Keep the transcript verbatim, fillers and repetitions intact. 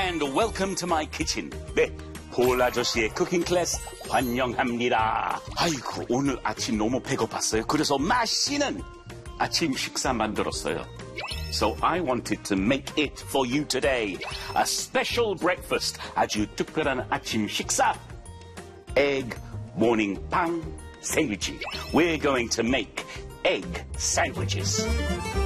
and welcome to my kitchen. 네, 폴 아저씨의 쿠킹 클래스 환영합니다. 아이고, 오늘 아침 너무 배고팠어요. 그래서 맛있는 아침 식사 만들었어요. So I wanted to make it for you today. A special breakfast. 아주 특별한 아침 식사. Egg morning 빵 sandwich. We're going to make egg sandwiches.